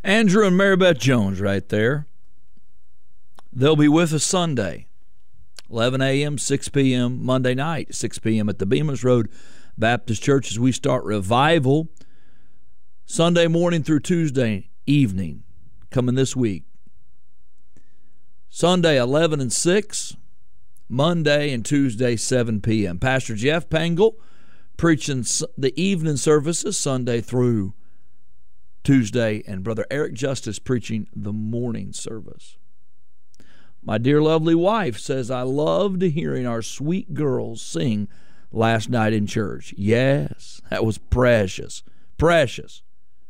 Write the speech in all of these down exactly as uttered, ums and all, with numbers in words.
Andrew and Marybeth Jones right there. They'll be with us Sunday, eleven a.m., six p.m., Monday night, six p.m. at the Bemis Road Baptist Church as we start revival Sunday morning through Tuesday evening coming this week. Sunday, eleven and six, Monday and Tuesday, seven p.m. Pastor Jeff Pangle preaching the evening services Sunday through Tuesday, and Brother Eric Justice preaching the morning service. My dear lovely wife says, I loved hearing our sweet girls sing last night in church. Yes, that was precious, precious.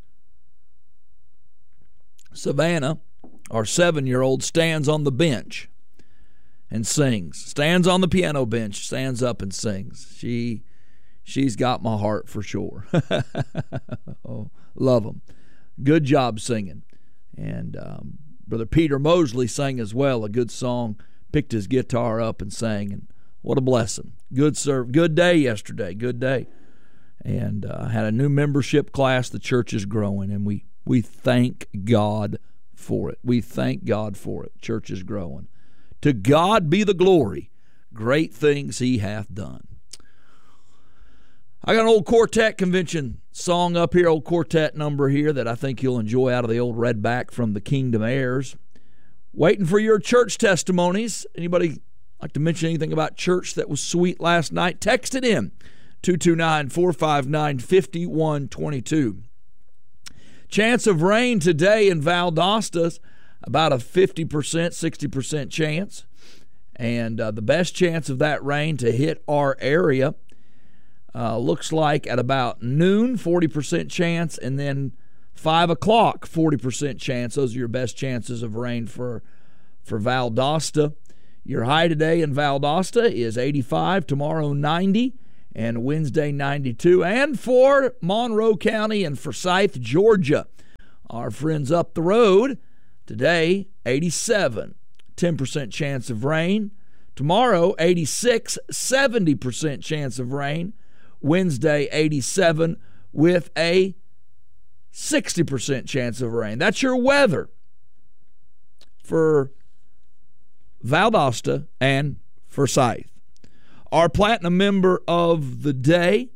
Savannah, our seven-year-old, stands on the bench and sings. Stands on the piano bench, stands up and sings. She, she's got my heart for sure. Oh, love them. Good job singing. And um, Brother Peter Mosley sang as well, a good song, picked his guitar up and sang, and what a blessing. Good serve, good day yesterday, good day. And uh, had a new membership class. The church is growing, and we, we thank God for it. We thank God for it. Church is growing. To God be the glory. Great things he hath done. I got an old quartet convention song up here, old quartet number here that I think you'll enjoy out of the old Redback from the Kingdom Heirs. Waiting for your church testimonies. Anybody like to mention anything about church that was sweet last night? Text it in, two two nine, four five nine, five one two two. Chance of rain today in Valdosta, about a fifty percent, sixty percent chance. And uh, the best chance of that rain to hit our area Uh, looks like at about noon, forty percent chance, and then five o'clock, forty percent chance. Those are your best chances of rain for, for Valdosta. Your high today in Valdosta is eighty-five, tomorrow ninety, and Wednesday ninety-two. And for Monroe County and Forsyth, Georgia, our friends up the road, today eighty-seven, ten percent chance of rain. Tomorrow eighty-six, seventy percent chance of rain. Wednesday, eighty-seven with a sixty percent chance of rain. That's your weather for Valdosta and Forsyth. Our platinum member of the day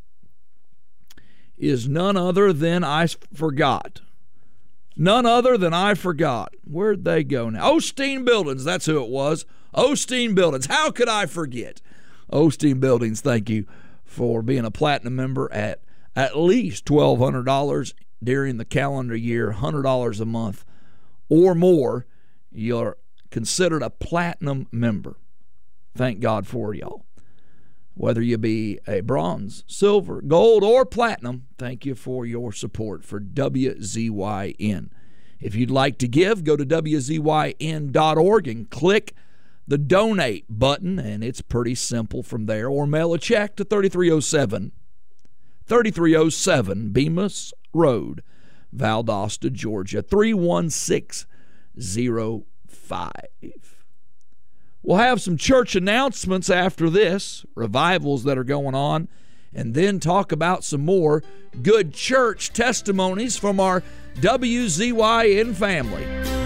is none other than I forgot. None other than I forgot. Where'd they go now? Osteen Buildings, that's who it was. Osteen Buildings. How could I forget? Osteen Buildings, thank you for being a platinum member at at least twelve hundred dollars during the calendar year, one hundred dollars a month or more. You're considered a platinum member. Thank God for y'all. Whether you be a bronze, silver, gold, or platinum, thank you for your support for W Z Y N. If you'd like to give, go to W Z Y N dot org and click the donate button, and it's pretty simple from there. Or mail a check to thirty-three oh seven, thirty-three oh seven Bemis Road, Valdosta, Georgia, three one six zero five. We'll have some church announcements after this, revivals that are going on, and then talk about some more good church testimonies from our W Z Y N family.